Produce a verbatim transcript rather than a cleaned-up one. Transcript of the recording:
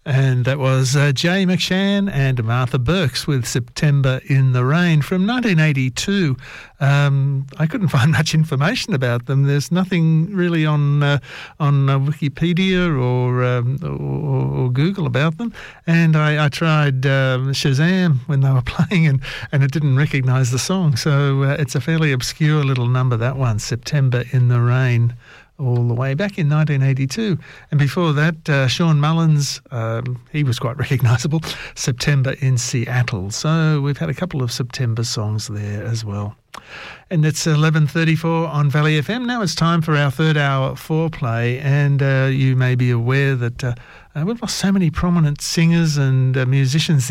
And that was uh, Jay McShann and Martha Burks with September in the Rain from nineteen eighty-two. Um, I couldn't find much information about them. There's nothing really on uh, on uh, Wikipedia or, um, or or Google about them. And I, I tried um, Shazam when they were playing, and, and it didn't recognise the song. So uh, it's a fairly obscure little number, that one, September in the Rain, all the way back in nineteen eighty-two. And before that, uh, Sean Mullins, um, he was quite recognisable, September in Seattle. So we've had a couple of September songs there as well. And it's eleven thirty-four on Valley F M. Now it's time for our third hour foreplay, and uh, you may be aware that uh, uh, we've lost so many prominent singers and uh, musicians